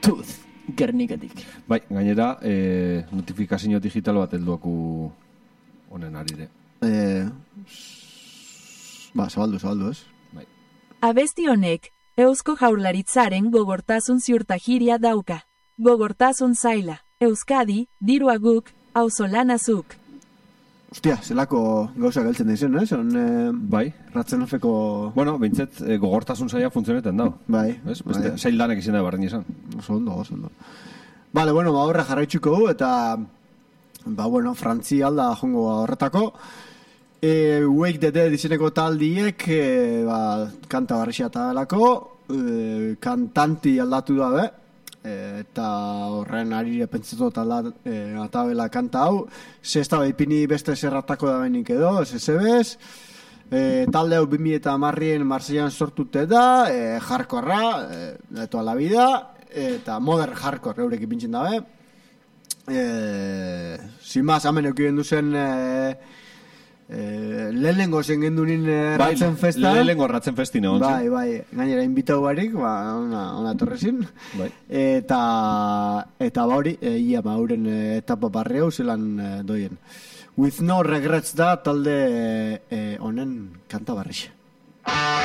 Tooth, Gernikatik. Bai, gainera, notifikazio digital bat helduaku honen arire. Zabaldu, ez? Bai. Abesti honek, Eusko Jaurlaritzaren gogortasun ziurtagiria dauka. Gogortasun zaila, Euskadi, dirua guk, auzolana zuk. Ostia, zelako gauza galtzen dizen, ez? Bai. Ratzenofeko... Bueno, bintzet, gogortasun zaila funtzionetan dau. Bai. Beste, zail danek izan da barren izan. Oso ondo. Vale, bueno, horre jarraitzuko du, eta... Frantzi alda jongo horretako. Wake the Dead izeneko taldiek, kanta barrixia talako, kantanti aldatu da, eta horren arire pentsatu atabela kanta hau, zesta ipini beste zerratako da benik edo, zezebez, talde hau 2010 Marseillan sortute da, hardcorra, de toda la vida, eta modern hardcore eurek ipintzen dabe. Sin más, hemen eukien duzen lehenengo zen gendunin ratzen festa. Lehenengo ratzen festi no. Bai, gainera invitau barik, ona torrezin. Bai. Eta hori, ia hauren etapa barri hau zelan doien. With No Regrets da talde honen kanta barrixe.